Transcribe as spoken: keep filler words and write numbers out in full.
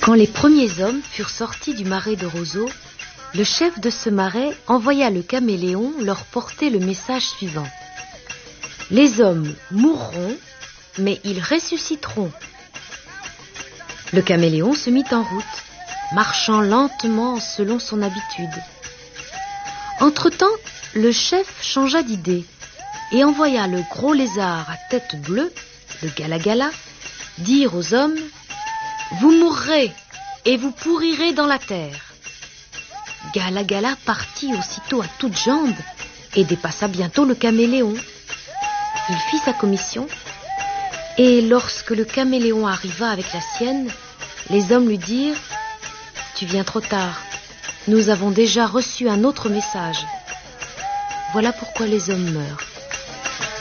Quand les premiers hommes furent sortis du marais de roseaux, le chef de ce marais envoya le caméléon leur porter le message suivant. Les hommes mourront, mais ils ressusciteront. Le caméléon se mit en route, marchant lentement selon son habitude. Entre-temps, le chef changea d'idée et envoya le gros lézard à tête bleue, le Gala-Gala, dire aux hommes « Vous mourrez et vous pourrirez dans la terre ». Gala-Gala partit aussitôt à toutes jambes et dépassa bientôt le caméléon. Il fit sa commission et lorsque le caméléon arriva avec la sienne, les hommes lui dirent « Tu viens trop tard, nous avons déjà reçu un autre message. Voilà pourquoi les hommes meurent. »